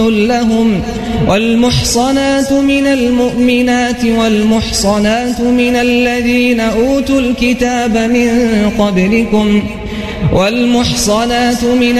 لهم والمحصنات من المؤمنات والمحصنات من الذين أوتوا الكتاب من قبلكم والمحصنات من